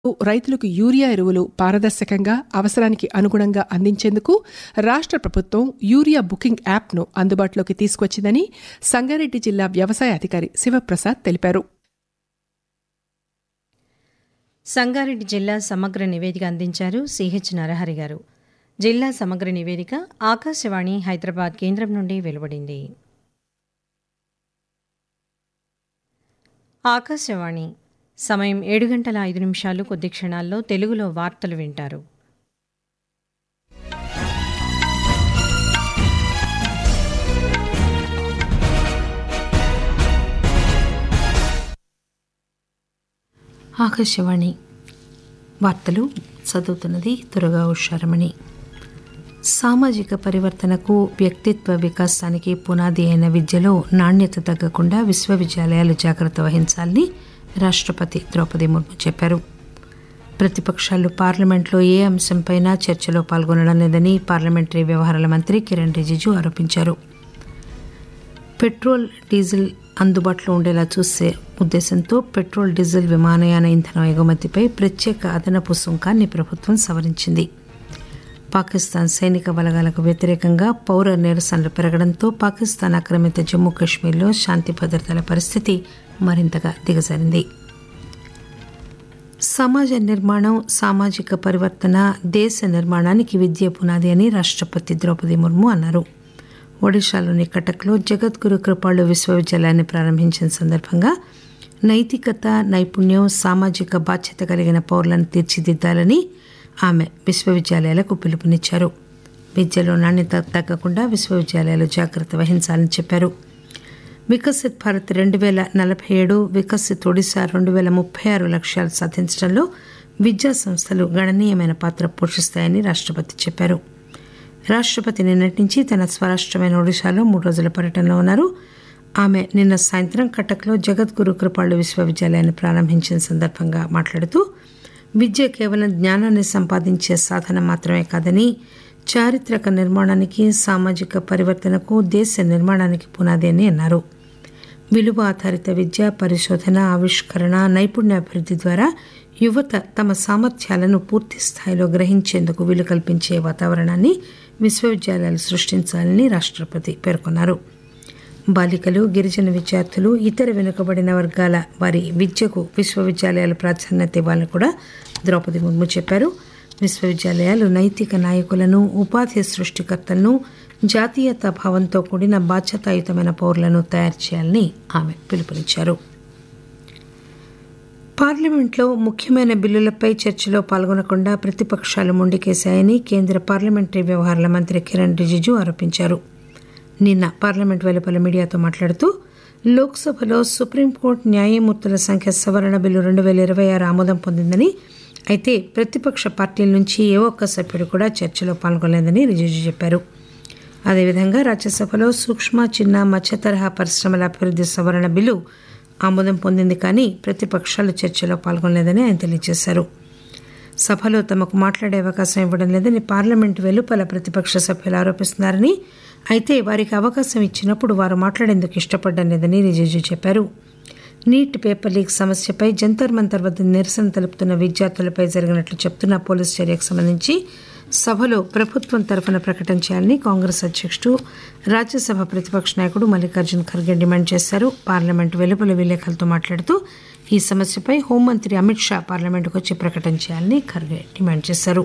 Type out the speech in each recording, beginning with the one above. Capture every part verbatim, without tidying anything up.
రైతులకు యూరియా ఎరువులు పారదర్శకంగా అవసరానికి అనుగుణంగా అందించేందుకు రాష్ట్ర ప్రభుత్వం యూరియా బుకింగ్ యాప్ను అందుబాటులోకి తీసుకొచ్చిందని సంగారెడ్డి జిల్లా వ్యవసాయ అధికారి శివప్రసాద్ తెలిపారు. సంగారెడ్డి జిల్లా సమగ్ర నివేదిక అందించారు సిహెచ్ నరహరి గారు. జిల్లా సమగ్ర నివేదిక ఆకాశవాణి హైదరాబాద్ కేంద్రం నుండి వెలువడింది. ఆకాశవాణి సమయం ఏడు గంటల ఐదు నిమిషాలు కొద్ది క్షణాల్లో తెలుగులో వార్తలు వింటారు. ఆకాశవాణి వార్తలు చదువుతున్నది దుర్గా ఉషారమణి. సామాజిక పరివర్తనకు వ్యక్తిత్వ వికాసానికి పునాది అయిన విద్యలో నాణ్యత తగ్గకుండా విశ్వవిద్యాలయాలు జాగ్రత్త వహించాలని రాష్ట్రపతి ద్రౌపది ముర్ము చెప్పారు. ప్రతిపక్షాలు పార్లమెంట్లో ఏ అంశంపైనా చర్చలో పాల్గొనడం లేదని పార్లమెంటరీ వ్యవహారాల మంత్రి కిరణ్ రిజిజు ఆరోపించారు. పెట్రోల్ డీజిల్ అందుబాటులో ఉండేలా చూసే ఉద్దేశంతో పెట్రోల్ డీజిల్ విమానయాన ఇంధనం ఎగుమతిపై ప్రత్యేక అదనపు సుంకాన్ని ప్రభుత్వం సవరించింది. పాకిస్తాన్ సైనిక బలగాలకు వ్యతిరేకంగా పౌర నిరసనలు పెరగడంతో పాకిస్తాన్ ఆక్రమిత జమ్మూ కాశ్మీర్లో శాంతి భద్రతల పరిస్థితి మరింతగా దిగజారింది. సమాజ నిర్మాణం, సామాజిక పరివర్తన, దేశ నిర్మాణానికి విద్య పునాది అని రాష్ట్రపతి ద్రౌపది ముర్ము అన్నారు. ఒడిశాలోని కటక్లో జగద్గురు కృపాళు విశ్వవిద్యాలయాన్ని ప్రారంభించిన సందర్భంగా నైతికత, నైపుణ్యం, సామాజిక బాధ్యత కలిగిన పౌరులను తీర్చిదిద్దాలని ఆమె విశ్వవిద్యాలయాలకు పిలుపునిచ్చారు. విద్యలో నాణ్యత తగ్గకుండా విశ్వవిద్యాలయాలు జాగ్రత్త వహించాలని చెప్పారు. వికసిత్ భారత్ రెండు వేల నలభై ఏడు వికసిత్ ఒడిశా రెండు వేల ముప్పై ఆరు లక్ష్యాలు సాధించడంలో విద్యా సంస్థలు గణనీయమైన పాత్ర పోషిస్తాయని రాష్ట్రపతి చెప్పారు. రాష్ట్రపతి నిన్నటి నుంచి తన స్వరాష్ట్రమైన ఒడిశాలో మూడు రోజుల పర్యటనలో ఉన్నారు. ఆమె నిన్న సాయంత్రం కటక్లో జగద్గురు కృపాళు విశ్వవిద్యాలయాన్ని ప్రారంభించిన సందర్భంగా మాట్లాడుతూ విద్య కేవలం జ్ఞానాన్ని సంపాదించే సాధనం మాత్రమే కాదని చారిత్రక నిర్మాణానికి, సామాజిక పరివర్తనకు, దేశ నిర్మాణానికి పునాది అని అన్నారు. విలువ ఆధారిత విద్య, పరిశోధన, ఆవిష్కరణ, నైపుణ్యాభివృద్ధి ద్వారా యువత తమ సామర్థ్యాలను పూర్తి స్థాయిలో గ్రహించేందుకు వీలు కల్పించే వాతావరణాన్ని విశ్వవిద్యాలయాలు సృష్టించాలని రాష్ట్రపతి పేర్కొన్నారు. బాలికలు, గిరిజన విద్యార్థులు, ఇతర వెనుకబడిన వర్గాల వారి విద్యకు విశ్వవిద్యాలయాలు ప్రాధాన్యత ఇవ్వాలని కూడా ద్రౌపది ముర్ము చెప్పారు. విశ్వవిద్యాలయాలు నైతిక నాయకులను, ఉపాధి సృష్టికర్తలను, జాతీయతా భావంతో కూడిన బాధ్యతాయుతమైన పౌరులను తయారు చేయాలని ఆమె పిలుపునిచ్చారు. పార్లమెంట్లో ముఖ్యమైన బిల్లులపై చర్చలో పాల్గొనకుండా ప్రతిపక్షాలు మొండికేశాయని కేంద్ర పార్లమెంటరీ వ్యవహారాల మంత్రి కిరణ్ రిజిజు ఆరోపించారు. నిన్న పార్లమెంట్ వెలుపల మీడియాతో మాట్లాడుతూ లోక్సభలో సుప్రీంకోర్టు న్యాయమూర్తుల సంఖ్య సవరణ బిల్లు రెండు వేల ఇరవై ఆరు ఆమోదం పొందిందని, అయితే ప్రతిపక్ష పార్టీల నుంచి ఏ ఒక్క సభ్యుడు కూడా చర్చలో పాల్గొనలేదని రిజిజు చెప్పారు. అదేవిధంగా రాజ్యసభలో సూక్ష్మ, చిన్న, మధ్య తరహా పరిశ్రమల అభివృద్ధి సవరణ బిల్లు ఆమోదం పొందింది, కానీ ప్రతిపక్షాలు చర్చలో పాల్గొనలేదని ఆయన తెలియజేశారు. సభలో తమకు మాట్లాడే అవకాశం ఇవ్వడం లేదని పార్లమెంట్ వెలుపల ప్రతిపక్ష సభ్యులు ఆరోపిస్తున్నారని, అయితే వారికి అవకాశం ఇచ్చినప్పుడు వారు మాట్లాడేందుకు ఇష్టపడడం లేదని రిజిజు చెప్పారు. నీట్ పేపర్ లీక్ సమస్యపై జంతర్ మంతర్ వద్ద నిరసన తెలుపుతున్న విద్యార్థులపై జరిగినట్లు చెప్తున్న పోలీసు చర్యకు సంబంధించి సభలో ప్రభుత్వం తరఫున ప్రకటన చేయాలని కాంగ్రెస్ అధ్యక్షుడు, రాజ్యసభ ప్రతిపక్ష నాయకుడు మల్లికార్జున్ ఖర్గే డిమాండ్ చేశారు. పార్లమెంటు వెలుపల విలేకరులతో మాట్లాడుతూ ఈ సమస్యపై హోంమంత్రి అమిత్ షా పార్లమెంటుకు వచ్చి ప్రకటన చేయాలని ఖర్గే డిమాండ్ చేశారు.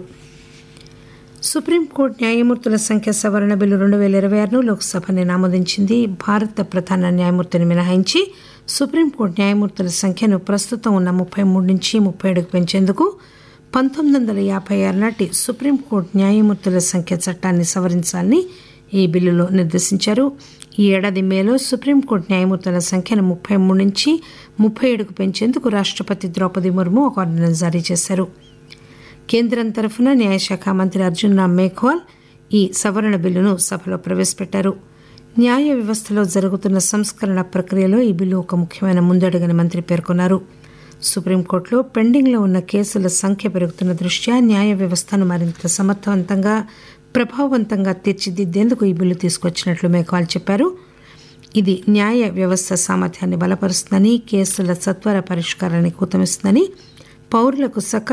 సుప్రీంకోర్టు న్యాయమూర్తుల సంఖ్య సవరణ బిల్లు రెండు వేల ఇరవై ఆరును లోక్సభని ఆమోదించింది. భారత ప్రధాన న్యాయమూర్తిని మినహాయించి సుప్రీంకోర్టు న్యాయమూర్తుల సంఖ్యను ప్రస్తుతం ఉన్న ముప్పై మూడు నుంచి ముప్పై ఏడుకు పెంచేందుకు పంతొమ్మిది వందల యాభై ఆరు నాటి సుప్రీంకోర్టు న్యాయమూర్తుల సంఖ్య చట్టాన్ని సవరించాలని ఈ బిల్లులో నిర్దేశించారు. ఈ ఏడాది మేలో సుప్రీంకోర్టు న్యాయమూర్తుల సంఖ్యను ముప్పై మూడు నుంచి ముప్పై ఏడుకు పెంచేందుకు రాష్ట్రపతి ద్రౌపది ముర్ము ఒక ఆర్డినెన్స్ జారీ చేశారు. కేంద్రం తరఫున న్యాయశాఖ మంత్రి అర్జున్ రామ్ మేఘ్వాల్ ఈ సవరణ బిల్లును సభలో ప్రవేశపెట్టారు. న్యాయ వ్యవస్థలో జరుగుతున్న సంస్కరణ ప్రక్రియలో ఈ బిల్లు ఒక ముఖ్యమైన ముందడుగని మంత్రి పేర్కొన్నారు. సుప్రీంకోర్టులో పెండింగ్లో ఉన్న కేసుల సంఖ్య పెరుగుతున్న దృష్ట్యా న్యాయ వ్యవస్థను మరింత సమర్థవంతంగా, ప్రభావవంతంగా తీర్చిదిద్దేందుకు ఈ బిల్లు తీసుకొచ్చినట్లు మేఘ్వాల్ చెప్పారు. ఇది న్యాయ వ్యవస్థ సామర్థ్యాన్ని బలపరుస్తుందని, కేసుల సత్వర పరిష్కారానికి ఊతమిస్తుందని, పౌరులకు సకాల